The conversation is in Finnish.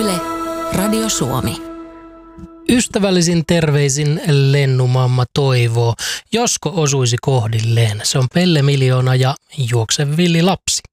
Yle, Radio Suomi. Ystävällisin terveisin Lennumamma toivoo, josko osuisi kohdilleen. Se on Pelle Miljoona ja Juokse villi lapsi.